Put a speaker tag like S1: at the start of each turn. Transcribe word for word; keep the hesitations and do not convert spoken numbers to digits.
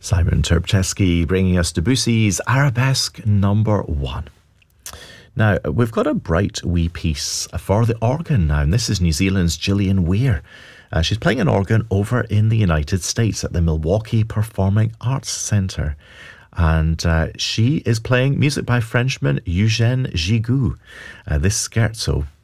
S1: Simon Terpcheski bringing us Debussy's Arabesque number one. Now, we've got a bright wee piece for the organ now, and this is New Zealand's Gillian Weir. Uh, she's playing an organ over in the United States at the Milwaukee Performing Arts Center. And uh, she is playing music by Frenchman Eugène Gigoux. Uh, this scherzo